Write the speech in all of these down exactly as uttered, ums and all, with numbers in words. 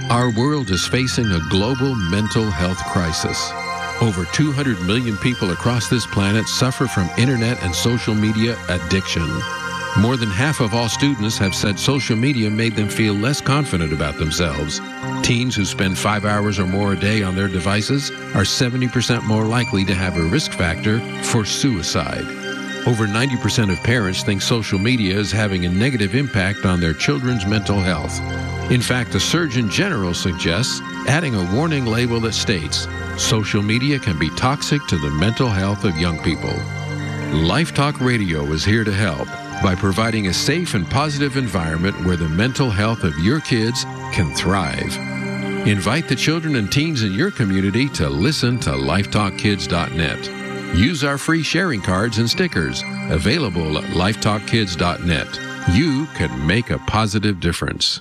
Our world is facing a global mental health crisis. Over two hundred million people across this planet suffer from internet and social media addiction. More than half of all students have said social media made them feel less confident about themselves. Teens who spend five hours or more a day on their devices are seventy percent more likely to have a risk factor for suicide. Over ninety percent of parents think social media is having a negative impact on their children's mental health. In fact, the Surgeon General suggests adding a warning label that states, social media can be toxic to the mental health of young people. Life Talk Radio is here to help by providing a safe and positive environment where the mental health of your kids can thrive. Invite the children and teens in your community to listen to life talk kids dot net. Use our free sharing cards and stickers available at life talk kids dot net. You can make a positive difference.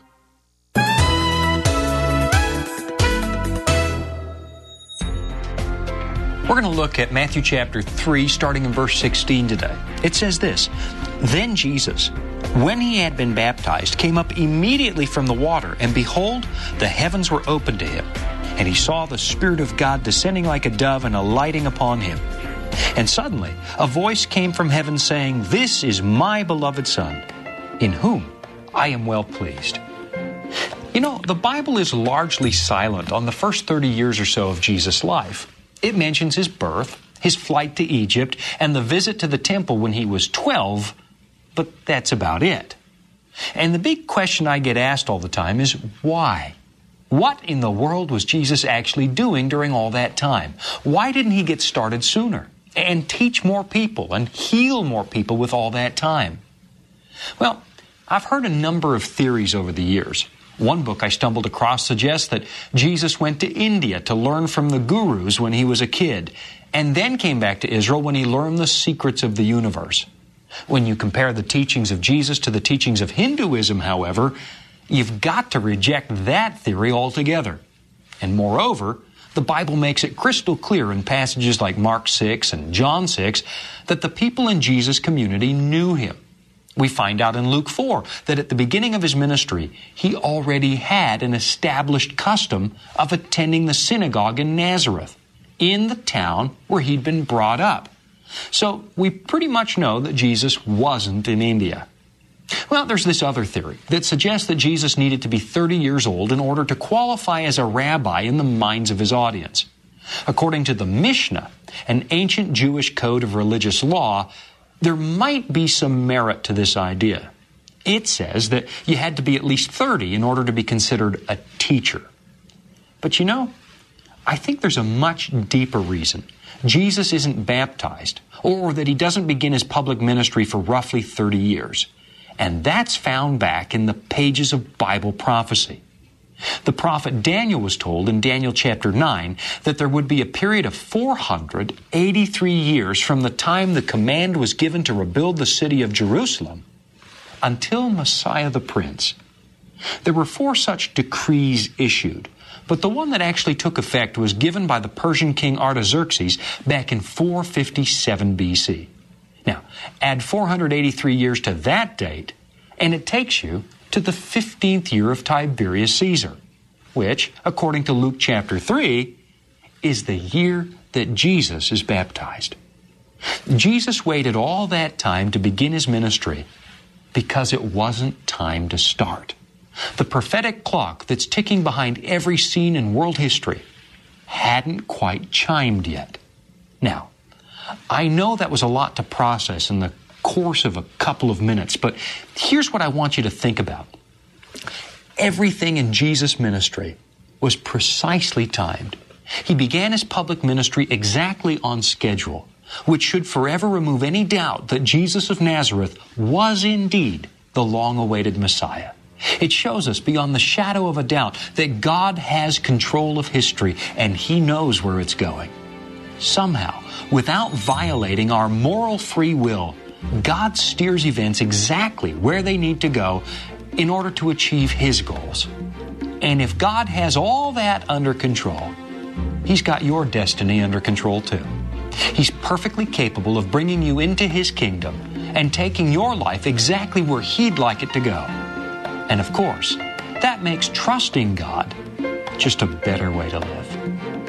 We're going to look at Matthew chapter three, starting in verse sixteen today. It says this, "Then Jesus, when he had been baptized, came up immediately from the water, and behold, the heavens were opened to him. And he saw the Spirit of God descending like a dove and alighting upon him. And suddenly a voice came from heaven saying, 'This is my beloved Son, in whom I am well pleased.'" You know, the Bible is largely silent on the first thirty years or so of Jesus' life. It mentions his birth, his flight to Egypt, and the visit to the temple when he was twelve, but that's about it. And the big question I get asked all the time is, why? What in the world was Jesus actually doing during all that time? Why didn't he get started sooner and teach more people and heal more people with all that time? Well, I've heard a number of theories over the years. One book I stumbled across suggests that Jesus went to India to learn from the gurus when he was a kid, and then came back to Israel when he learned the secrets of the universe. When you compare the teachings of Jesus to the teachings of Hinduism, however, you've got to reject that theory altogether. And moreover, the Bible makes it crystal clear in passages like Mark six and John six that the people in Jesus' community knew him. We find out in Luke four that at the beginning of his ministry, he already had an established custom of attending the synagogue in Nazareth, in the town where he'd been brought up. So we pretty much know that Jesus wasn't in India. Well, there's this other theory that suggests that Jesus needed to be thirty years old in order to qualify as a rabbi in the minds of his audience. According to the Mishnah, an ancient Jewish code of religious law, there might be some merit to this idea. It says that you had to be at least thirty in order to be considered a teacher. But you know, I think there's a much deeper reason Jesus isn't baptized, or that he doesn't begin his public ministry for roughly thirty years. And that's found back in the pages of Bible prophecy. The prophet Daniel was told in Daniel chapter nine that there would be a period of four hundred eighty-three years from the time the command was given to rebuild the city of Jerusalem until Messiah the Prince. There were four such decrees issued, but the one that actually took effect was given by the Persian king Artaxerxes back in four fifty-seven B C. Now, add four hundred eighty-three years to that date, and it takes you to the fifteenth year of Tiberius Caesar, which, according to Luke chapter three, is the year that Jesus is baptized. Jesus waited all that time to begin his ministry because it wasn't time to start. The prophetic clock that's ticking behind every scene in world history hadn't quite chimed yet. Now, I know that was a lot to process in the course of a couple of minutes, but here's what I want you to think about. Everything in Jesus' ministry was precisely timed. He began his public ministry exactly on schedule, which should forever remove any doubt that Jesus of Nazareth was indeed the long-awaited Messiah. It shows us beyond the shadow of a doubt that God has control of history and He knows where it's going. Somehow, without violating our moral free will, God steers events exactly where they need to go in order to achieve His goals. And if God has all that under control, He's got your destiny under control too. He's perfectly capable of bringing you into His kingdom and taking your life exactly where He'd like it to go. And of course, that makes trusting God just a better way to live.